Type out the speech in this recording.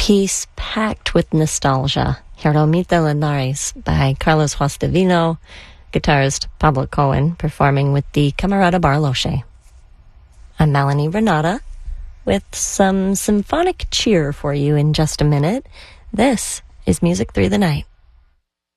piece packed with nostalgia, Jeromita Linares by Carlos Juastavino, guitarist Pablo Cohen performing with the Camerata Barloche. I'm Melanie Renata with some symphonic cheer for you in just a minute. This is Music Through the Night.